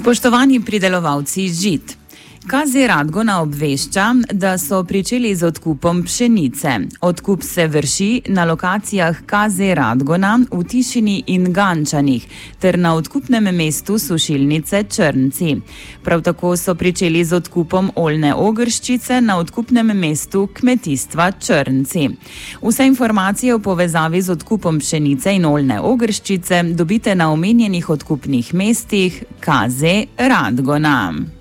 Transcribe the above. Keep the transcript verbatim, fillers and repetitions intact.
Spoštovani pridelovalci žit. K Z Radgona obvešča, da so pričeli z odkupom pšenice. Odkup se vrši na lokacijah K Z Radgona v Tišini in Gančanih ter na odkupnem mestu sušilnice Črnci. Prav tako so pričeli z odkupom oljne ogrščice na odkupnem mestu kmetijstva Črnci. Vse informacije v povezavi z odkupom pšenice in oljne ogrščice dobite na omenjenih odkupnih mestih K Z Radgona.